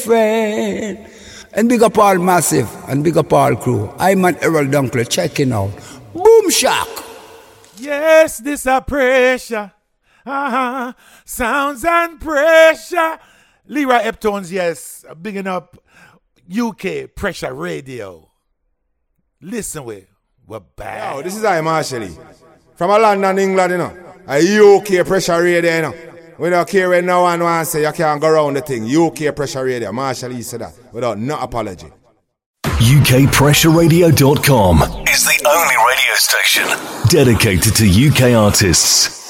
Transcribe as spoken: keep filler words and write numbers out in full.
friend. And big up all Massive and big up all crew. I'm an Errol Dunkley checking out. Boom shock. Yes, this a pressure. Uh-huh. Sounds and pressure. Leroy Eptones, yes. Bigging up U K Pressure Radio. Listen, we, we're back. Yo, this is I, Marshall. From London, England, you know. A U K Pressure Radio, you know. We don't care when no one wants to say you can't go around the thing. U K Pressure Radio. Marshall Lee said that without no apology. U K Pressure Radio dot com is the only radio station dedicated to U K artists.